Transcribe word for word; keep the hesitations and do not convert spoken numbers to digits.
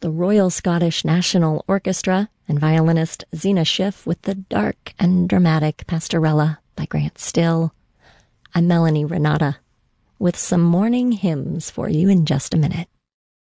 the Royal Scottish National Orchestra and violinist Zena Schiff with the dark and dramatic Pastorella by Grant Still. I'm Melanie Renata with some morning hymns for you in just a minute.